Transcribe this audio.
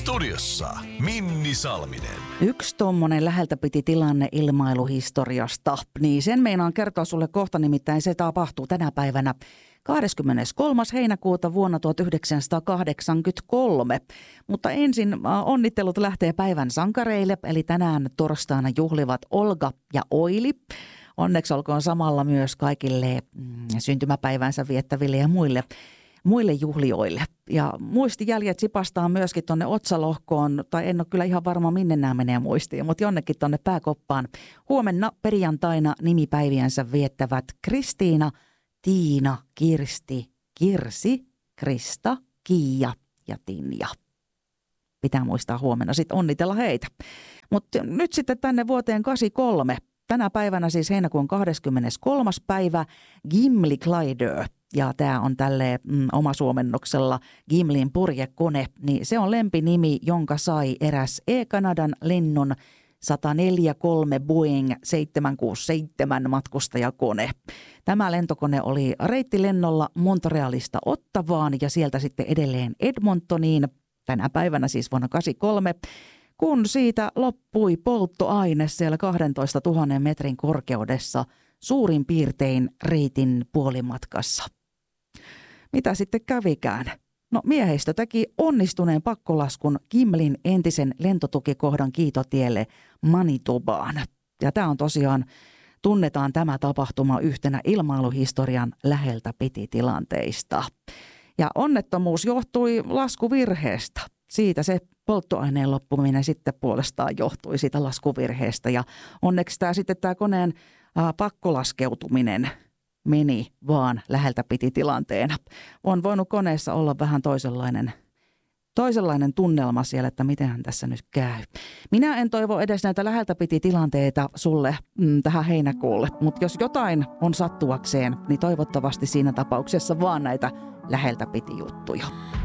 Studiossa Minni Salminen. Yksi tommonen läheltä piti tilanne ilmailuhistoriasta, niin sen meinaan kertoa sulle kohta, nimittäin se tapahtuu tänä päivänä 23. heinäkuuta vuonna 1983. Mutta ensin onnittelut lähtee päivän sankareille, eli tänään torstaina juhlivat Olga ja Oili. Onneksi olkoon samalla myös kaikille syntymäpäivänsä viettäville ja muille juhlioille. Ja muistijäljet sipastaa myöskin tuonne otsalohkoon, tai en ole kyllä ihan varma minne nämä menee muistiin, mutta jonnekin tuonne pääkoppaan. Huomenna perjantaina nimipäiviänsä viettävät Kristiina, Tiina, Kirsti, Kirsi, Krista, Kiia ja Tinja. Pitää muistaa huomenna sitten onnitella heitä. Mutta nyt sitten tänne vuoteen 83. Tänä päivänä siis heinäkuun 23. päivä Gimli Glider. Ja tämä on tälle omasuomennoksella Gimlin purjekone, niin se on lempinimi, jonka sai eräs Air-Canadan lennon 143 Boeing 767 matkustajakone. Tämä lentokone oli reittilennolla Montrealista Ottawaan ja sieltä sitten edelleen Edmontoniin, tänä päivänä siis vuonna 1983, kun siitä loppui polttoaine siellä 12 000 metrin korkeudessa suurin piirtein reitin puolimatkassa. Mitä sitten kävikään? No miehistö teki onnistuneen pakkolaskun Gimlin entisen lentotukikohdan kiitotielle Manitobaan. Ja tämä on tosiaan, tunnetaan tämä tapahtuma yhtenä ilmailuhistorian läheltä piti tilanteista. Ja onnettomuus johtui laskuvirheestä. Siitä se polttoaineen loppuminen sitten puolestaan johtui siitä laskuvirheestä. Ja onneksi tämä koneen pakkolaskeutuminen meni vaan läheltä piti tilanteena. On voinut koneessa olla vähän toisenlainen tunnelma siellä, että mitenhän tässä nyt käy. Minä en toivo edes näitä läheltä piti tilanteita sulle tähän heinäkuulle, mutta jos jotain on sattuakseen, niin toivottavasti siinä tapauksessa vaan näitä läheltä piti juttuja.